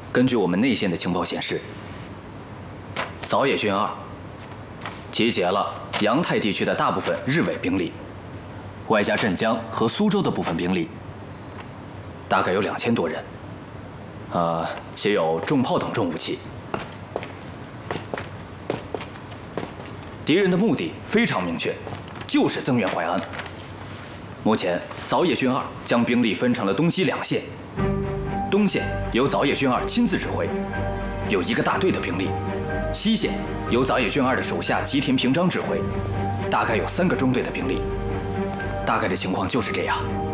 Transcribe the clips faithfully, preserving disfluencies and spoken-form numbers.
根据我们内线的情报显示，早野军二集结了阳太地区的大部分日伪兵力，外加镇江和苏州的部分兵力，大概有两千多人。呃，携有重炮等重武器。敌人的目的非常明确，就是增援淮安。目前，早野军二将兵力分成了东西两线。东线由早野军二亲自指挥，有一个大队的兵力；西线由早野军二的手下吉田平章指挥，大概有三个中队的兵力。大概的情况就是这样。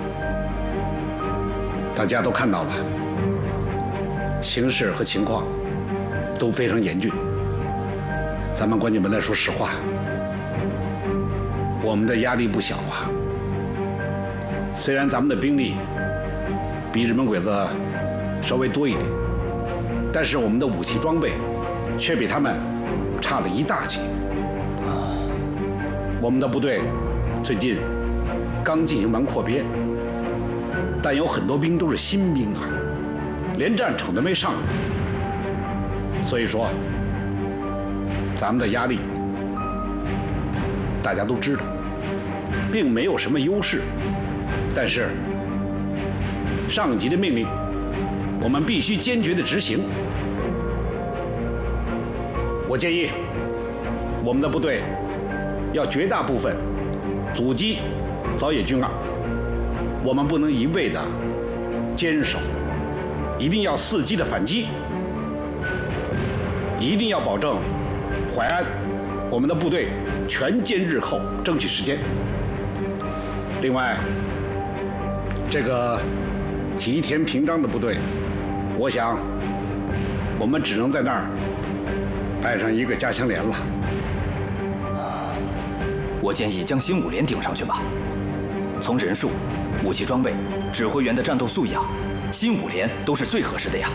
大家都看到了，形势和情况都非常严峻。咱们关进门来说实话，我们的压力不小啊。虽然咱们的兵力比日本鬼子稍微多一点，但是我们的武器装备却比他们差了一大截。我们的部队最近刚进行完扩编，但有很多兵都是新兵啊，连战场都没上过。所以说，咱们的压力大家都知道，并没有什么优势，但是上级的命令，我们必须坚决地执行。我建议，我们的部队要绝大部分阻击早野军二，我们不能一味的坚守，一定要伺机的反击，一定要保证淮安我们的部队全歼日寇，争取时间。另外，这个吉田平章的部队，我想我们只能在那儿派上一个加强连了。 我建议将新五连顶上去吧。从人数、武器装备、指挥员的战斗素养，新五连都是最合适的呀。